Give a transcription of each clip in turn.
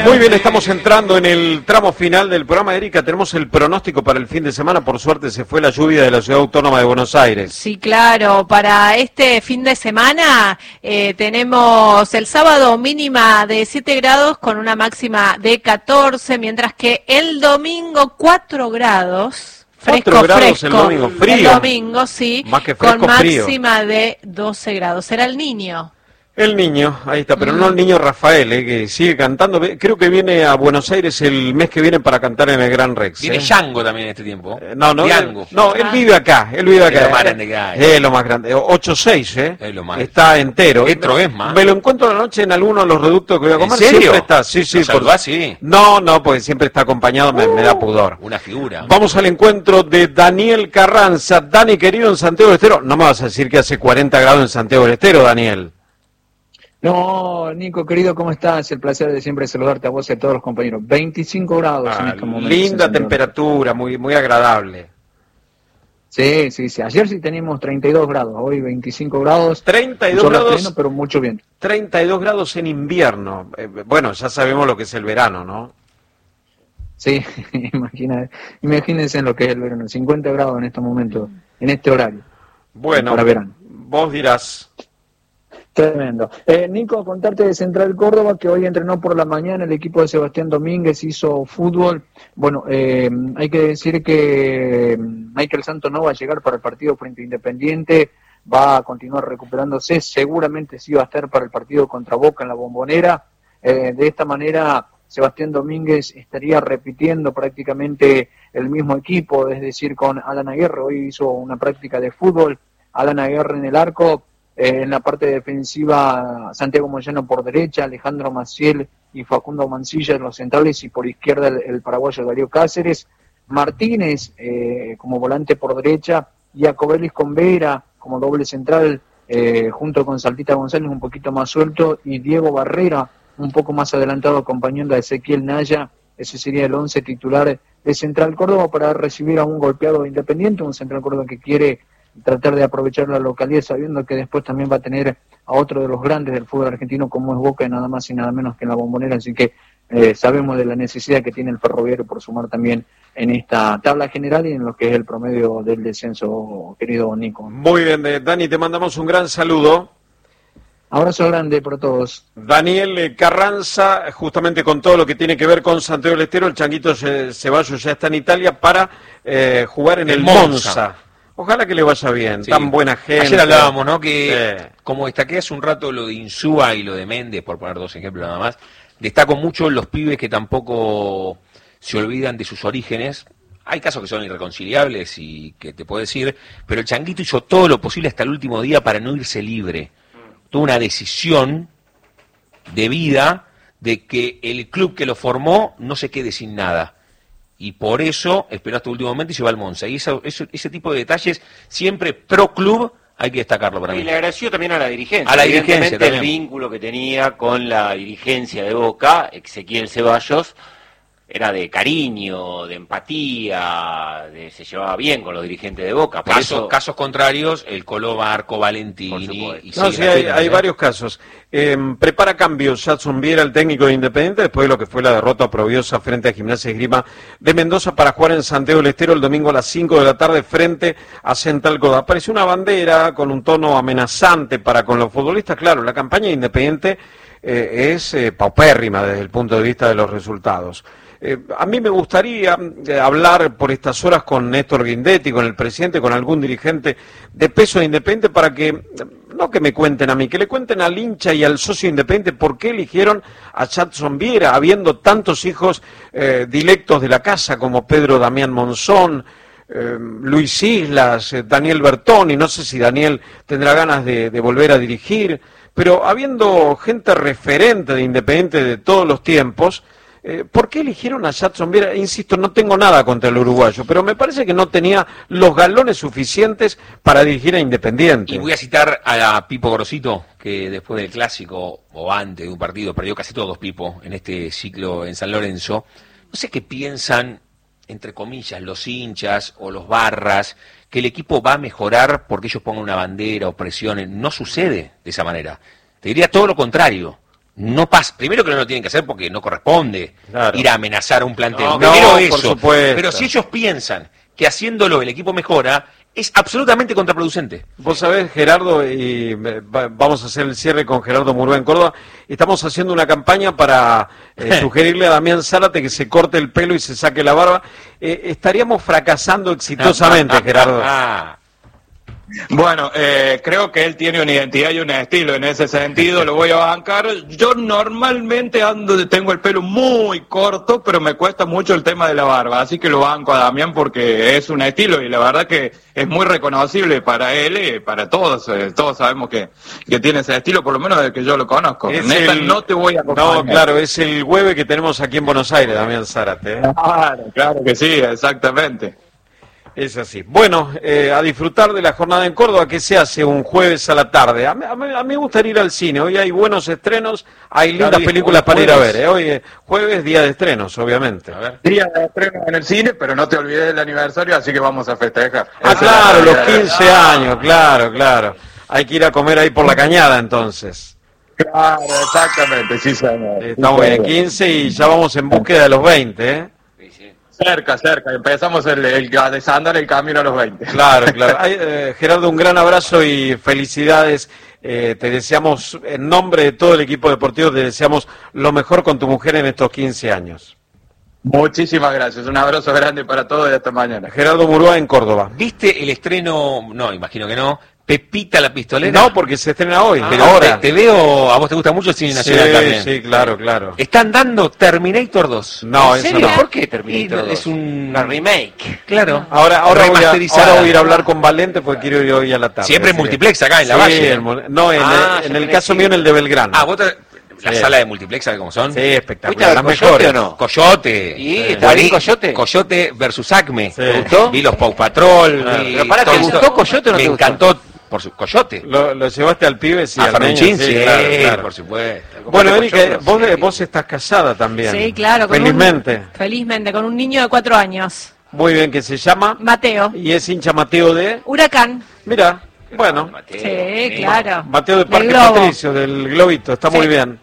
Muy bien, estamos entrando en el tramo final del programa. Erika, tenemos el pronóstico para el fin de semana. Por suerte se fue la lluvia de la Ciudad Autónoma de Buenos Aires. Sí, claro. Para este fin de semana tenemos el sábado mínima de 7 grados con una máxima de 14, mientras que el domingo 4 grados. Fresco, 4 grados fresco. El domingo, frío. El domingo, sí, Más que fresco, con frío. máxima de 12 grados. Será el Niño. El Niño, ahí está, pero no el Niño Rafael, que sigue cantando. Creo que viene a Buenos Aires el mes que viene para cantar en el Gran Rex. Viene Django también en este tiempo. Él vive acá, Es lo más grande que hay. Es lo más grande, 8-6, Es lo más. está entero. Metro es más. Me lo encuentro la noche en alguno de los reductos que voy a comer. ¿En serio? Siempre está, sí. Sí. No, porque siempre está acompañado, me da pudor. Una figura. Vamos al encuentro de Daniel Carranza. Dani, querido, en Santiago del Estero. No me vas a decir que hace 40 grados en Santiago del Estero, Daniel. No, Nico, querido, ¿cómo estás? El placer de siempre saludarte a vos y a todos los compañeros. 25 grados en este momento. Linda temperatura, muy agradable. Sí. Ayer sí teníamos 32 grados, hoy 25 grados. 32 grados, pleno, pero mucho viento. 32 grados en invierno. Bueno, ya sabemos lo que es el verano, ¿no? Sí, imagínense en lo que es el verano. 50 grados en estos momentos, en este horario. Bueno, para verano. Vos dirás. Tremendo. Nico, contarte de Central Córdoba que hoy entrenó por la mañana el equipo de Sebastián Domínguez, hizo fútbol. Bueno, hay que decir que Michael Santos no va a llegar para el partido frente a Independiente, va a continuar recuperándose, seguramente sí va a estar para el partido contra Boca en la Bombonera. De esta manera, Sebastián Domínguez estaría repitiendo prácticamente el mismo equipo, es decir, con Alan Aguirre. Hoy hizo una práctica de fútbol, Alan Aguirre en el arco. En la parte defensiva, Santiago Moyano por derecha, Alejandro Maciel y Facundo Mancilla en los centrales, y por izquierda el paraguayo Darío Cáceres, Martínez como volante por derecha, Iacobelis con Vera como doble central, junto con Saltita González un poquito más suelto, y Diego Barrera un poco más adelantado acompañando a Ezequiel Naya. Ese sería el 11 titular de Central Córdoba para recibir a un golpeado Independiente, un Central Córdoba que quiere tratar de aprovechar la localidad, sabiendo que después también va a tener a otro de los grandes del fútbol argentino como es Boca, y nada más y nada menos que en la Bombonera, así que sabemos de la necesidad que tiene el Ferroviario por sumar también en esta tabla general y en lo que es el promedio del descenso, querido Nico. Muy bien, Dani, te mandamos un gran saludo. Abrazo grande para todos. Daniel Carranza, justamente con todo lo que tiene que ver con Santiago del Estero, el Changuito Ceballos ya está en Italia para jugar en el Monza. Ojalá que le vaya bien, sí. Tan buena gente. Ayer hablábamos, ¿no? Que como destaqué hace un rato lo de Insúa y lo de Méndez, por poner dos ejemplos nada más, destaco mucho los pibes que tampoco se olvidan de sus orígenes. Hay casos que son irreconciliables y que te puedo decir, pero el Changuito hizo todo lo posible hasta el último día para no irse libre. Tuvo una decisión de vida de que el club que lo formó no se quede sin nada. Y por eso esperó hasta el último momento y se va al Monza. Y ese tipo de detalles, siempre pro club, hay que destacarlo para mí. Y le agradeció también a la dirigencia. A la dirigencia también. El vínculo que tenía con la dirigencia de Boca, Ezequiel Ceballos, era de cariño, de empatía, se llevaba bien con los dirigentes de Boca. Casos contrarios, el Coló, Barco, Valentini. Hay varios casos. Prepara cambios Jadson Viera, el técnico de Independiente, después de lo que fue la derrota probiosa frente a Gimnasia Esgrima de Mendoza, para jugar en Santiago del Estero el domingo a las 5 de la tarde frente a Central Córdoba. Apareció una bandera con un tono amenazante para con los futbolistas. Claro, la campaña de Independiente es paupérrima desde el punto de vista de los resultados. A mí me gustaría hablar por estas horas con Néstor Guindetti, con el presidente, con algún dirigente de peso de Independiente, para que, no que me cuenten a mí, que le cuenten al hincha y al socio Independiente por qué eligieron a Jadson Viera, habiendo tantos hijos dilectos de la casa como Pedro Damián Monzón, Luis Islas, Daniel Bertoni. No sé si Daniel tendrá ganas de volver a dirigir, pero habiendo gente referente de Independiente de todos los tiempos, ¿por qué eligieron a Jadson Viera? Insisto, no tengo nada contra el uruguayo, pero me parece que no tenía los galones suficientes para dirigir a Independiente. Y voy a citar a Pipo Grosito, que después del clásico, o antes de un partido, perdió casi todos Pipo en este ciclo en San Lorenzo. No sé qué piensan, entre comillas, los hinchas o los barras, que el equipo va a mejorar porque ellos pongan una bandera o presionen. No sucede de esa manera. Te diría todo lo contrario. no pasa. Primero que no lo tienen que hacer porque no corresponde ir a amenazar a un plantel. No, Primero eso. por supuesto. Pero si ellos piensan que haciéndolo el equipo mejora, es absolutamente contraproducente. Vos sabés, Gerardo, y vamos a hacer el cierre con Gerardo Murúa en Córdoba, estamos haciendo una campaña para sugerirle a Damián Zárate que se corte el pelo y se saque la barba. Estaríamos fracasando exitosamente, Gerardo. Bueno, creo que él tiene una identidad y un estilo en ese sentido, lo voy a bancar. Yo normalmente tengo el pelo muy corto, pero me cuesta mucho el tema de la barba, así que lo banco a Damián porque es un estilo y la verdad que es muy reconocible para él y para todos. Todos sabemos que tiene ese estilo, por lo menos desde que yo lo conozco. No te voy a acompañar. No, claro, es el hueve que tenemos aquí en Buenos Aires, Damián Zárate. Claro que sí, exactamente. Es así. Bueno, a disfrutar de la jornada en Córdoba, que se hace un jueves a la tarde. A mí me gustaría ir al cine. Hoy hay buenos estrenos, hay lindas películas para ir a ver. Hoy es jueves, día de estrenos, obviamente. A ver. Día de estrenos en el cine, pero no te olvides del aniversario, así que vamos a festejar. Claro, los 15 años, claro. Hay que ir a comer ahí por la Cañada, entonces. Claro, exactamente, sí, señor. Estamos en 15 y ya vamos en búsqueda de los 20, ¿eh? Cerca, empezamos a desandar el camino a los 20. Claro. Gerardo, un gran abrazo y felicidades. Te deseamos, en nombre de todo el equipo deportivo, te deseamos lo mejor con tu mujer en estos 15 años. Muchísimas gracias, un abrazo grande para todos y hasta mañana. Gerardo Murúa en Córdoba. ¿Viste el estreno? No, imagino que no. Pepita la Pistolera. No, porque se estrena hoy. Pero ahora te veo, a vos te gusta mucho el cine nacional también. Sí, claro. Están dando Terminator 2. No, ¿En eso serio? no. ¿Por qué Terminator 2? Es una remake. Claro. Ahora voy a hablar con Valente porque quiero ir hoy a la tarde. Siempre en multiplex acá en la Valle. En el caso mío en el de Belgrano. La sala de multiplex, ¿sabe cómo son? Sí, espectacular. Las mejores. ¿O no? Coyote. ¿Y está bien Coyote? Coyote versus Acme. ¿Te gustó? Vi los Paw Patrol. Pero para, ¿te gustó Coyote o no te gustó? Me encantó. Por su Coyote. ¿Lo llevaste al pibe? Sí, a Ferruchin, sí, claro. Por supuesto. Bueno, Erika, vos estás casada también. Sí, claro. Felizmente, con un niño de 4 años. Muy bien, que se llama Mateo. Y es hincha Mateo de Huracán. Mira, bueno. Mateo, sí, claro. Mateo de Parque Patricio, del Globito, está muy bien.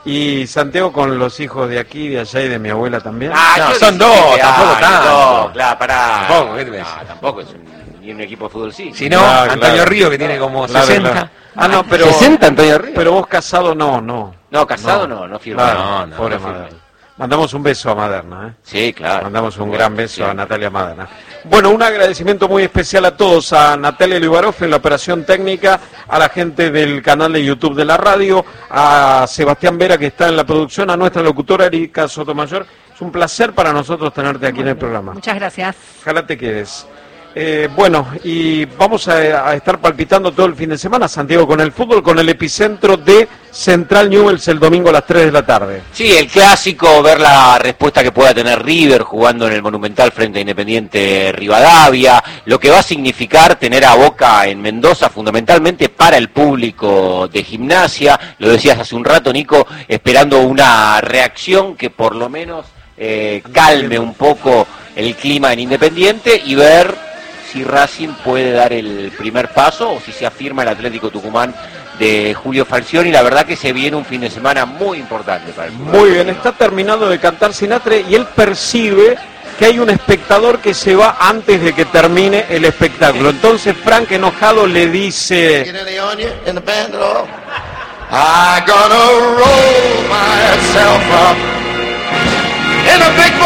Y Santiago con los hijos de aquí, de allá y de mi abuela también. No, son dos, tampoco tanto. No, claro, pará. Tampoco, ¿qué te ves? Tampoco es un equipo de fútbol, sí. Si no, Antonio Río, que tiene como 60. No, pero 60 Antonio Río. Pero vos casado no. No, casado no firmó. No, pobre Maderna. Mandamos un beso a Maderna, ¿eh? Sí, claro. Mandamos un gran beso a Natalia Maderna. Bueno, un agradecimiento muy especial a todos, a Natalia Libaroff en la operación técnica, a la gente del canal de YouTube de la radio, a Sebastián Vera que está en la producción, a nuestra locutora Erika Sotomayor. Es un placer para nosotros tenerte aquí en el programa. Muchas gracias. Ojalá te quedes. Bueno, y vamos a estar palpitando todo el fin de semana, Santiago, con el fútbol, con el epicentro de Central Newell's el domingo a las 3 de la tarde. Sí, el clásico, ver la respuesta que pueda tener River jugando en el Monumental frente a Independiente Rivadavia, lo que va a significar tener a Boca en Mendoza fundamentalmente para el público de Gimnasia, lo decías hace un rato, Nico, esperando una reacción que por lo menos calme un poco el clima en Independiente y ver si Racing puede dar el primer paso o si se afirma el Atlético Tucumán de Julio Falcioni. La verdad que se viene un fin de semana muy importante para el fútbol. Muy bien, está terminando de cantar Sinatre y él percibe que hay un espectador que se va antes de que termine el espectáculo. Entonces Frank, enojado, le dice... I'm gonna roll myself up in a big